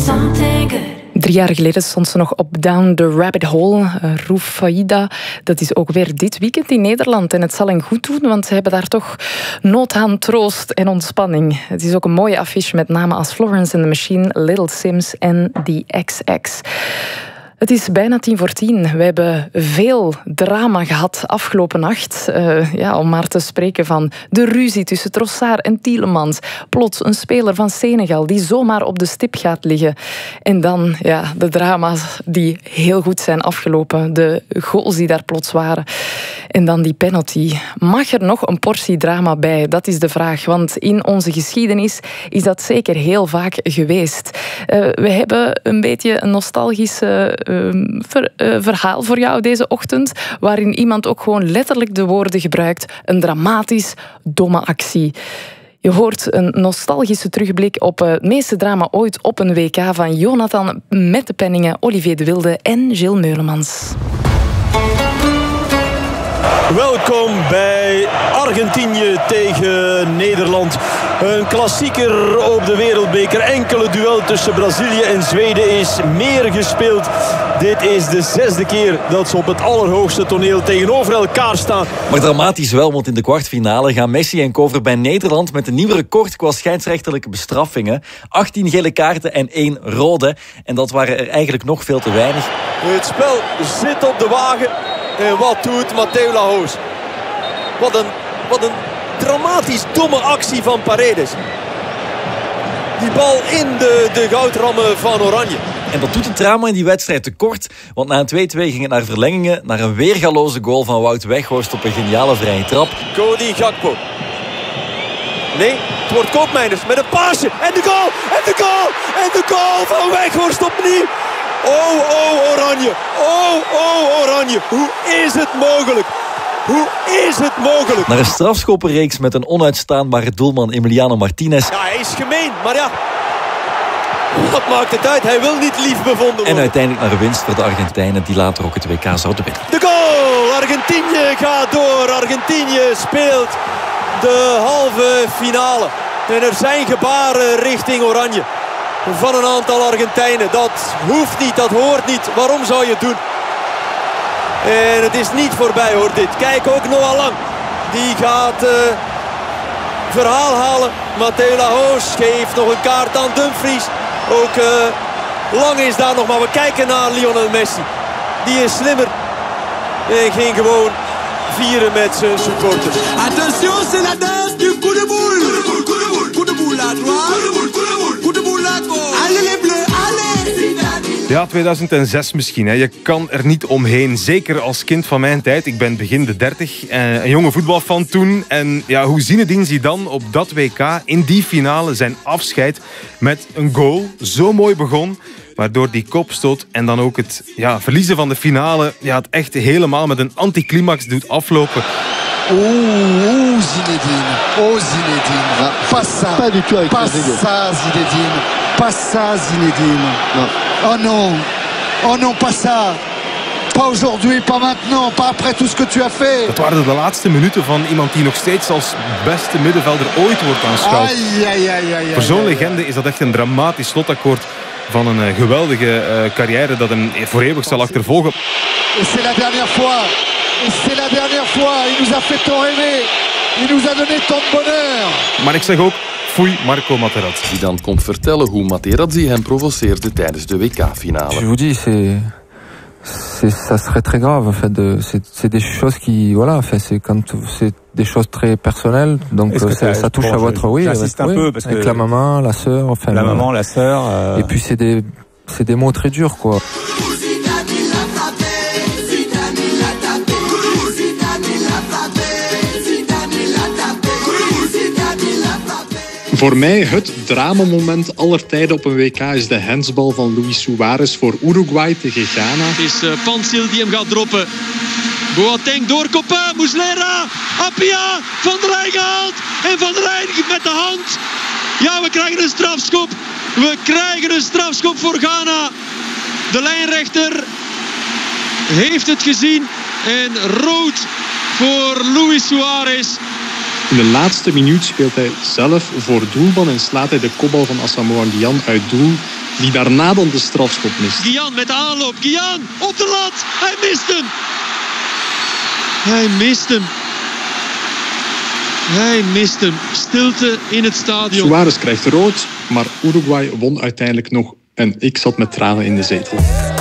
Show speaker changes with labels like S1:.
S1: something good.
S2: 3 jaar geleden stond ze nog op Down the Rabbit Hole. Rufaida, dat is ook weer dit weekend in Nederland. En het zal hen goed doen, want ze hebben daar toch nood aan troost en ontspanning. Het is ook een mooie affiche met namen als Florence and the Machine, Little Sims en The XX. Het is bijna 10:10. We hebben veel drama gehad afgelopen nacht. Om maar te spreken van de ruzie tussen Trossard en Tielemans. Plots een speler van Senegal die zomaar op de stip gaat liggen. En dan de drama's die heel goed zijn afgelopen. De goals die daar plots waren. En dan die penalty. Mag er nog een portie drama bij? Dat is de vraag. Want in onze geschiedenis is dat zeker heel vaak geweest. We hebben een beetje een nostalgische verhaal voor jou deze ochtend, waarin iemand ook gewoon letterlijk de woorden gebruikt. Een dramatisch, domme actie. Je hoort een nostalgische terugblik op het meeste drama ooit op een WK van Jonathan met de penningen, Olivier de Wilde en Gilles Meulemans.
S3: Welkom bij Argentinië tegen Nederland. Een klassieker op de wereldbeker. Enkele duel tussen Brazilië en Zweden is meer gespeeld. Dit is de 6e keer dat ze op het allerhoogste toneel tegenover elkaar staan.
S4: Maar dramatisch wel, want in de kwartfinale gaan Messi en Kover bij Nederland met een nieuw record qua scheidsrechterlijke bestraffingen. 18 gele kaarten en 1 rode. En dat waren er eigenlijk nog veel te weinig.
S3: Het spel zit op de wagen. En wat doet Mateu Lahoz? Wat een dramatisch domme actie van Paredes. Die bal in de goudrammen van Oranje.
S4: En dat doet het drama in die wedstrijd tekort. Want na een 2-2 ging het naar verlengingen. Naar een weergaloze goal van Wout Weghorst op een geniale vrije trap.
S3: Cody Gakpo. Nee, het wordt Koopmeiners met een paasje. En de goal! En de goal! En de goal van Weghorst opnieuw. Oh, Oranje. Oh, Oranje. Hoe is het mogelijk? Hoe is het mogelijk?
S4: Naar een strafschoppenreeks met een onuitstaanbare doelman Emiliano Martinez.
S3: Ja, hij is gemeen, maar ja. Wat maakt het uit? Hij wil niet lief bevonden worden.
S4: En uiteindelijk naar een winst voor de Argentijnen die later ook het WK zouden winnen.
S3: De goal! Argentinië gaat door. Argentinië speelt de halve finale. En er zijn gebaren richting Oranje. Van een aantal Argentijnen. Dat hoeft niet, dat hoort niet. Waarom zou je het doen? En het is niet voorbij hoor dit. Kijk ook Noah Lang. Die gaat verhaal halen. Mateu Lahoz geeft nog een kaart aan Dumfries. Ook Lang is daar nog, maar we kijken naar Lionel Messi. Die is slimmer. En ging gewoon vieren met zijn supporters.
S5: Attention, c'est la danse du coup de boule. Coup de boule à droite. Coup de boule à gauche. Allez les bleus, allez.
S6: Ja, 2006 misschien. Hè. Je kan er niet omheen. Zeker als kind van mijn tijd. Ik ben begin de 30. Een jonge voetbalfan toen. En ja, hoe Zinedine Zidane op dat WK in die finale zijn afscheid met een goal zo mooi begon. Maar door die kopstoot en dan ook het verliezen van de finale, het echt helemaal met een anticlimax doet aflopen.
S5: Zinedine. Oh, Zinedine. Pas ça.
S7: Pas du tout avec
S5: Pas ça, Zinedine. Pas ça, Zinedine.
S7: Non.
S5: Oh non. Oh non, pas ça. Pas aujourd'hui, pas maintenant, pas après tout ce que tu as fait.
S6: Dat waren de laatste minuten van iemand die nog steeds als beste middenvelder ooit wordt aanschouwd. Voor zo'n legende is dat echt een dramatisch slotakkoord van een geweldige carrière dat hem voor eeuwig zal achtervolgen.
S5: Et c'est la dernière fois. Et c'est la dernière fois. Il nous a fait tant aimer. Il nous a donné tant de bonheur.
S6: Maar ik zeg ook, foei Marco Materazzi.
S8: Die dan komt vertellen hoe Materazzi hem provoceerde tijdens de WK-finale.
S9: Je vous dis, ça serait très grave. En fait, c'est des choses qui, voilà, c'est des choses très personnelles. Donc ça touche à votre, oui, avec la maman, la sœur, enfin
S10: la maman, la sœur.
S9: Et puis c'est des mots très durs, quoi.
S11: Voor mij het dramamoment aller tijden op een WK is de handsbal van Luis Suarez voor Uruguay tegen Ghana.
S12: Het is Pansil die hem gaat droppen. Boateng doorkoppen, Muslera, Apia, Van der Rijn gehaald. En Van der Rijn met de hand. Ja, we krijgen een strafschop. We krijgen een strafschop voor Ghana. De lijnrechter heeft het gezien. En rood voor Luis Suarez.
S11: In de laatste minuut speelt hij zelf voor doelman en slaat hij de kopbal van Asamoah Gyan uit doel, die daarna dan de strafschop mist.
S12: Gyan met de aanloop. Gyan op de lat. Hij mist hem. Hij mist hem. Hij mist hem. Stilte in het stadion.
S11: Suarez krijgt rood, maar Uruguay won uiteindelijk nog en ik zat met tranen in de zetel.